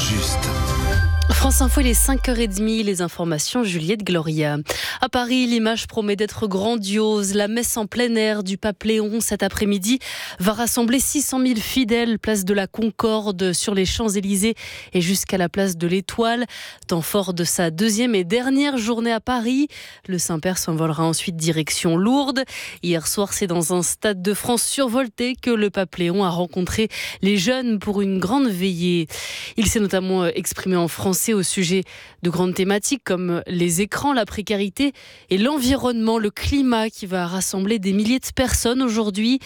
juste. France Info, il est 5h30, les informations, Juliette Gloria. À Paris, l'image promet d'être grandiose. La messe en plein air du pape Léon cet après-midi va rassembler 600 000 fidèles, place de la Concorde, sur les Champs-Élysées et jusqu'à la place de l'Étoile. Temps fort de sa deuxième et dernière journée à Paris. Le Saint-Père s'envolera ensuite direction Lourdes. Hier soir, c'est dans un stade de France survolté que le pape Léon a rencontré les jeunes pour une grande veillée. Il s'est notamment exprimé en français au sujet de grandes thématiques comme les écrans, la précarité et l'environnement, le climat qui va rassembler des milliers de personnes aujourd'hui.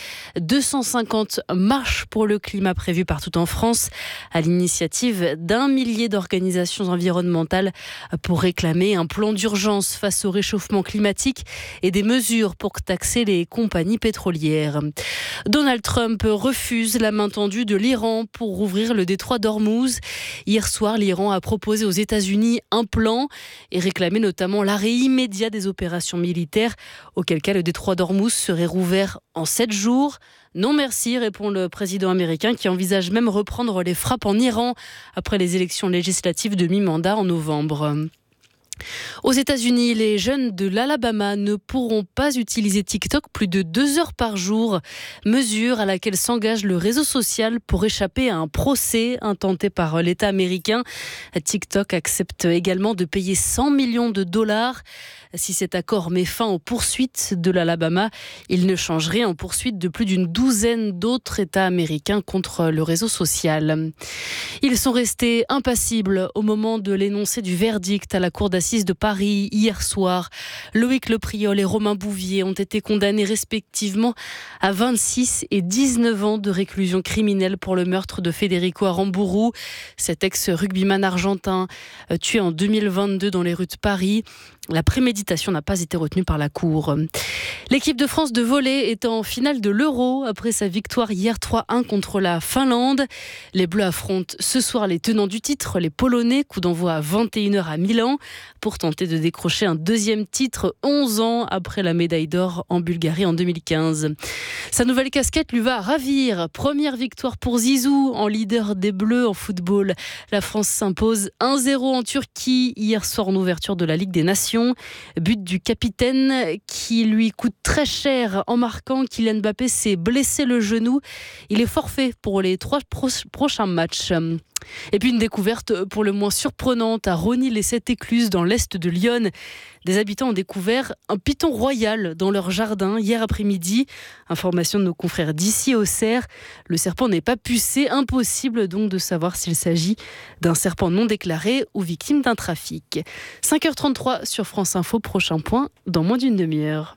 250 marches pour le climat prévues partout en France à l'initiative d'1 millier d'organisations environnementales pour réclamer un plan d'urgence face au réchauffement climatique et des mesures pour taxer les compagnies pétrolières. Donald Trump refuse la main tendue de l'Iran pour rouvrir le détroit d'Ormuz. Hier soir, l'Iran a proposé aux États-Unis un plan et réclamé notamment l'arrêt immédiat des opérations militaires, auquel cas le détroit d'Ormuz serait rouvert en 7 jours. Non merci, répond le président américain qui envisage même reprendre les frappes en Iran après les élections législatives de mi-mandat en novembre. Aux États-Unis, les jeunes de l'Alabama ne pourront pas utiliser TikTok plus de 2 heures par jour. Mesure à laquelle s'engage le réseau social pour échapper à un procès intenté par l'État américain. TikTok accepte également de payer 100 millions de dollars. Si cet accord met fin aux poursuites de l'Alabama, il ne change rien aux poursuites de plus d'une douzaine d'autres États américains contre le réseau social. Ils sont restés impassibles au moment de l'énoncé du verdict à la cour d'assises de Paris hier soir. Loïc Lepriol et Romain Bouvier ont été condamnés respectivement à 26 et 19 ans de réclusion criminelle pour le meurtre de Federico Aramburu, cet ex-rugbyman argentin tué en 2022 dans les rues de Paris. La préméditation n'a pas été retenue par la Cour. L'équipe de France de volley est en finale de l'Euro après sa victoire hier 3-1 contre la Finlande. Les Bleus affrontent ce soir les tenants du titre, les Polonais, coup d'envoi à 21h à Milan, pour tenter de décrocher un deuxième titre 11 ans après la médaille d'or en Bulgarie en 2015. Sa nouvelle casquette lui va ravir. Première victoire pour Zizou en leader des Bleus en football. La France s'impose 1-0 en Turquie hier soir en ouverture de la Ligue des Nations. But du capitaine qui lui coûte très cher en marquant. Kylian Mbappé s'est blessé le genou. Il est forfait pour les 3 prochains matchs. Et puis une découverte pour le moins surprenante à Rosny-lès-Sept-Écluses dans l'est de Lyon. Des habitants ont découvert un python royal dans leur jardin hier après-midi. Information de nos confrères d'ici Auxerre. Le serpent n'est pas pucé, impossible donc de savoir s'il s'agit d'un serpent non déclaré ou victime d'un trafic. 5h33 sur France Info, prochain point dans moins d'une demi-heure.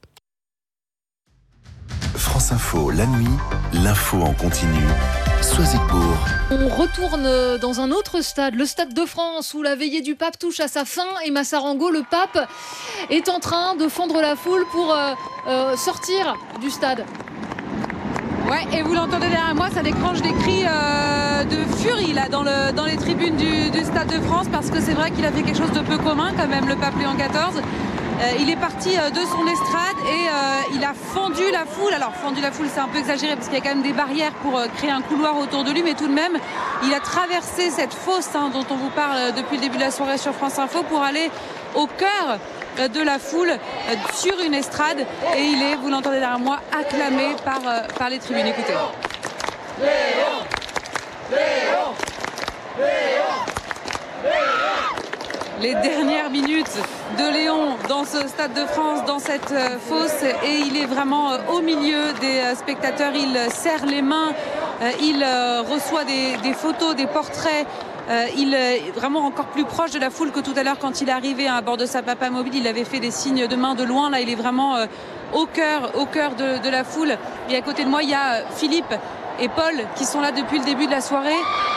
France Info, la nuit, l'info en continu. Soisigbourg. On retourne dans un autre stade, le Stade de France, où la veillée du pape touche à sa fin et Massarango, le pape, est en train de fondre la foule pour sortir du stade. Ouais, et vous l'entendez derrière moi, ça déclenche des cris de furie là dans les tribunes du Stade de France, parce que c'est vrai qu'il a fait quelque chose de peu commun quand même, le pape Léon XIV. Il est parti de son estrade et il a fendu la foule. Alors fendu la foule, c'est un peu exagéré parce qu'il y a quand même des barrières pour créer un couloir autour de lui, mais tout de même il a traversé cette fosse dont on vous parle depuis le début de la soirée sur France Info pour aller au cœur de la foule sur une estrade, et il est, vous l'entendez derrière moi, acclamé par les tribunes. Écoutez. Léon, Léon, Léon, Léon. Les dernières minutes de Léon dans ce Stade de France, dans cette fosse, et il est vraiment au milieu des spectateurs. Il serre les mains, il reçoit des photos, des portraits. Il est vraiment encore plus proche de la foule que tout à l'heure quand il est arrivé à bord de sa Papamobile. Il avait fait des signes de main de loin. Là, il est vraiment au cœur de la foule. Et à côté de moi, il y a Philippe et Paul qui sont là depuis le début de la soirée.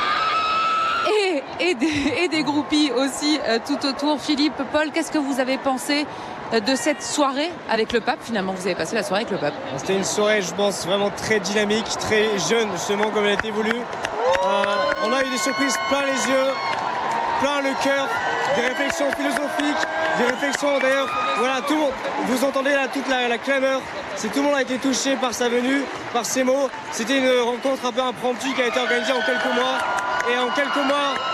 Et des groupies aussi tout autour. Philippe, Paul, qu'est-ce que vous avez pensé de cette soirée avec le pape? Finalement, vous avez passé la soirée avec le pape. C'était une soirée, je pense, vraiment très dynamique, très jeune, justement, comme elle a été voulue. On a eu des surprises plein les yeux, plein le cœur, des réflexions philosophiques, des réflexions d'ailleurs, voilà, tout le monde, vous entendez là toute la clameur, tout le monde a été touché par sa venue, par ses mots. C'était une rencontre un peu impromptue qui a été organisée en quelques mois, et en quelques mois,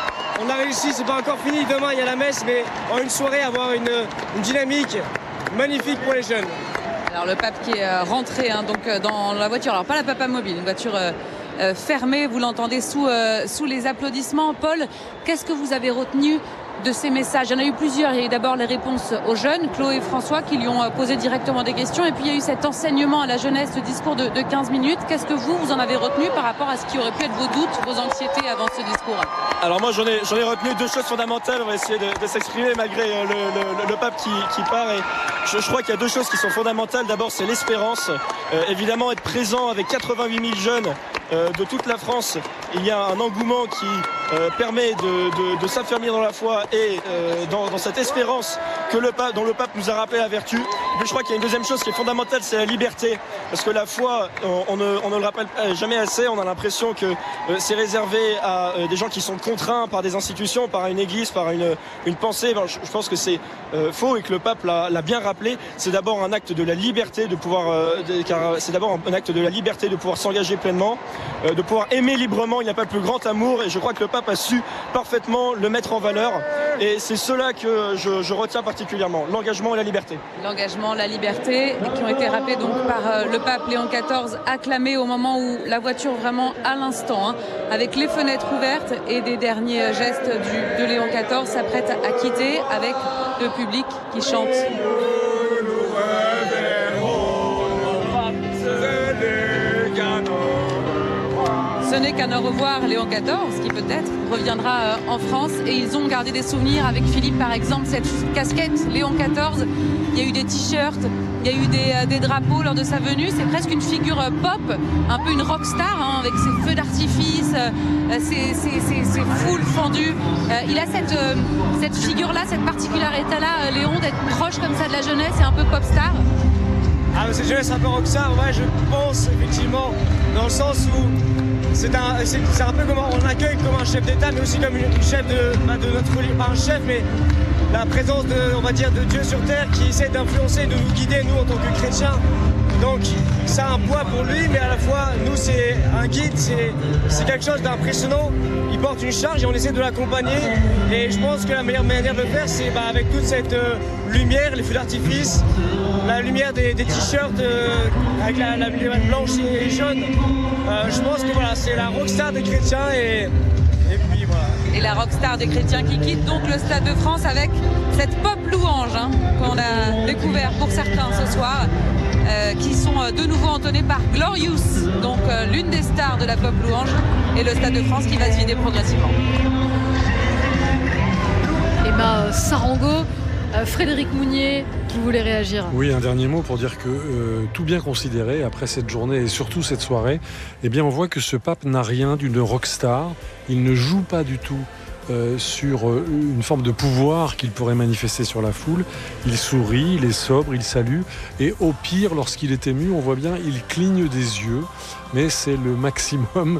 on a réussi, c'est pas encore fini. Demain, il y a la messe, mais en une soirée, avoir une dynamique magnifique pour les jeunes. Alors le pape qui est rentré dans la voiture, alors pas la Papa Mobile, une voiture fermée, vous l'entendez sous les applaudissements. Paul, qu'est-ce que vous avez retenu de ces messages? Il y en a eu plusieurs. Il y a eu d'abord les réponses aux jeunes, Chloé et François, qui lui ont posé directement des questions. Et puis il y a eu cet enseignement à la jeunesse, ce discours de 15 minutes. Qu'est-ce que vous en avez retenu par rapport à ce qui aurait pu être vos doutes, vos anxiétés avant ce discours? Alors moi j'en ai retenu deux choses fondamentales. On va essayer de s'exprimer malgré le pape qui part. Et je crois qu'il y a deux choses qui sont fondamentales. D'abord c'est l'espérance. Évidemment être présent avec 88 000 jeunes de toute la France. Il y a un engouement qui permet de s'affermir dans la foi et dans cette espérance dont le pape nous a rappelé la vertu. Mais je crois qu'il y a une deuxième chose qui est fondamentale, c'est la liberté. Parce que la foi, on ne le rappelle jamais assez. On a l'impression que c'est réservé à des gens qui sont contraints par des institutions, par une église, par une pensée. Ben, je pense que c'est faux et que le pape l'a bien rappelé. C'est d'abord un acte de la liberté de pouvoir, car c'est d'abord un acte de la liberté de pouvoir s'engager pleinement, de pouvoir aimer librement. Il n'y a pas plus grand amour et je crois que le pape a su parfaitement le mettre en valeur. Et c'est cela que je retiens particulièrement, l'engagement et la liberté. L'engagement, la liberté, qui ont été rappelés donc par le pape Léon XIV, acclamé au moment où la voiture vraiment à l'instant, avec les fenêtres ouvertes et des derniers gestes de Léon XIV, s'apprête à quitter avec le public qui chante. Ce n'est qu'un au revoir Léon XIV qui peut-être reviendra en France, et ils ont gardé des souvenirs avec Philippe par exemple, cette casquette Léon XIV, il y a eu des t-shirts, il y a eu des drapeaux lors de sa venue, c'est presque une figure pop, un peu une rockstar avec ses feux d'artifice, ses foules fendues. Il a cette figure-là, cette particularité-là, Léon, d'être proche comme ça de la jeunesse et un peu pop star. Ah, cette jeunesse un peu rockstar, ouais, je pense effectivement, dans le sens où c'est un peu comme on accueille comme un chef d'État, mais aussi comme une chef de notre religion, pas un chef, mais la présence de Dieu sur terre qui essaie d'influencer, de nous guider, nous en tant que chrétiens. Donc ça a un poids pour lui, mais à la fois, nous c'est un guide, c'est quelque chose d'impressionnant. Il porte une charge et on essaie de l'accompagner. Et je pense que la meilleure manière de le faire, c'est avec toute cette lumière, les feux d'artifice, la lumière des t-shirts avec la lumière blanche et jaune. Je pense que voilà, c'est la rockstar des chrétiens et puis voilà. Et la rockstar des chrétiens qui quitte donc le Stade de France avec cette pop louange qu'on a découvert pour certains ce soir, qui sont de nouveau entonnés par Glorious, donc l'une des stars de la pop louange, et le Stade de France qui va se vider progressivement. Emma Sarango, Frédéric Mounier, vous voulez réagir? Oui, un dernier mot pour dire que tout bien considéré, après cette journée et surtout cette soirée, eh bien on voit que ce pape n'a rien d'une rockstar. Il ne joue pas du tout sur une forme de pouvoir qu'il pourrait manifester sur la foule. Il sourit, il est sobre, il salue, et au pire, lorsqu'il est ému, on voit bien, il cligne des yeux, mais c'est le maximum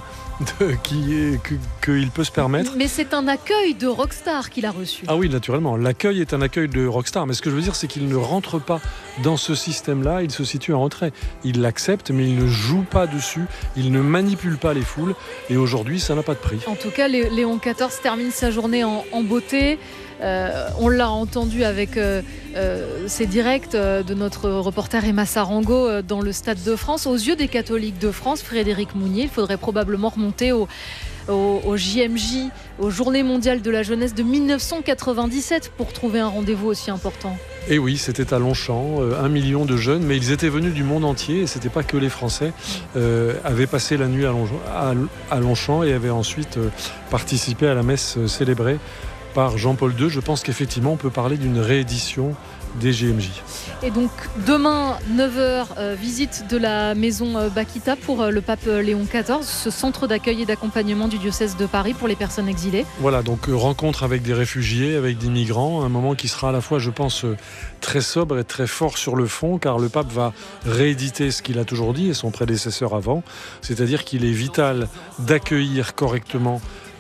qu'il peut se permettre. Mais c'est un accueil de rockstar qu'il a reçu. Ah oui, naturellement. L'accueil est un accueil de rockstar. Mais ce que je veux dire, c'est qu'il ne rentre pas dans ce système-là. Il se situe en retrait. Il l'accepte, mais il ne joue pas dessus. Il ne manipule pas les foules. Et aujourd'hui, ça n'a pas de prix. En tout cas, Léon XIV termine sa journée en beauté. On l'a entendu avec ces directs de notre reporter Emma Sarango dans le Stade de France. Aux yeux des catholiques de France, Frédéric Mounier, il faudrait probablement remonter au JMJ, aux Journées mondiales de la jeunesse de 1997 pour trouver un rendez-vous aussi important. Et oui, c'était à Longchamp, 1 million de jeunes, mais ils étaient venus du monde entier, et c'était pas que les Français, avaient passé la nuit à Longchamp et avaient ensuite participé à la messe célébrée par Jean-Paul II. Je pense qu'effectivement on peut parler d'une réédition des JMJ. Et donc demain 9h, visite de la maison Bakita pour le pape Léon XIV, ce centre d'accueil et d'accompagnement du diocèse de Paris pour les personnes exilées. Voilà, donc rencontre avec des réfugiés, avec des migrants, un moment qui sera à la fois, je pense, très sobre et très fort sur le fond, car le pape va rééditer ce qu'il a toujours dit et son prédécesseur avant, c'est-à-dire qu'il est vital d'accueillir correctement